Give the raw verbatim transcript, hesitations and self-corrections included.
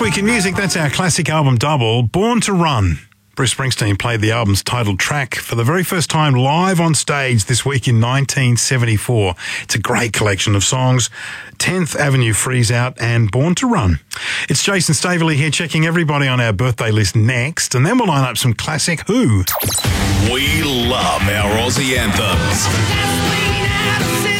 week in music, that's our classic album double, Born to Run. Bruce Springsteen played the album's title track for the very first time live on stage this week in nineteen seventy-four. It's a great collection of songs. tenth Avenue Freeze Out and Born to Run. It's Jason Staveley here checking everybody on our birthday list next, and then we'll line up some classic Who. We love our Aussie anthems.